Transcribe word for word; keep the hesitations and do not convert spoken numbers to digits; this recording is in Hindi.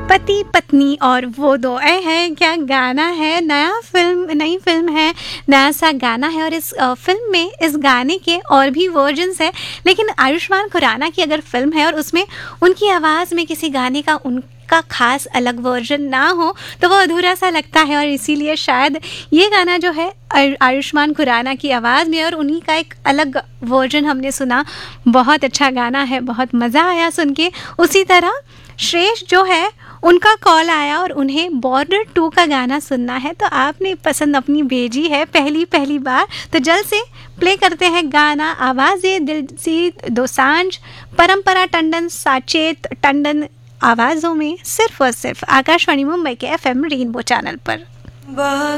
पति पत्नी और वो दो ए है, क्या गाना है। नया फिल्म नई फिल्म है, नया सा गाना है और इस अ, फिल्म में इस गाने के और भी वर्जन्स हैं, लेकिन आयुष्मान खुराना की अगर फिल्म है और उसमें उनकी आवाज़ में किसी गाने का उनका खास अलग वर्जन ना हो तो वो अधूरा सा लगता है। और इसीलिए शायद ये गाना जो है आयु- आयुष्मान खुराना की आवाज़ में और उन्हीं का एक अलग वर्जन हमने सुना। बहुत अच्छा गाना है, बहुत मज़ा आया सुन के। उसी तरह श्रेष्ठ जो है उनका कॉल आया और उन्हें बॉर्डर टू का गाना सुनना है, तो आपने पसंद अपनी भेजी है पहली पहली बार। तो जल्द से प्ले करते हैं गाना। आवाज़ें दिलजीत दोसांझ, परंपरा टंडन, साचेत टंडन आवाज़ों में, सिर्फ और सिर्फ आकाशवाणी मुंबई के एफ एम रेनबो चैनल पर।